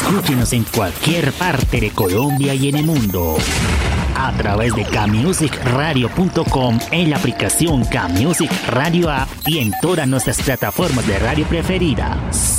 Escúchenos en cualquier parte de Colombia y en el mundo. A través de kmusicradio.com, en la aplicación Kmusic Radio App y en todas nuestras plataformas de radio preferidas.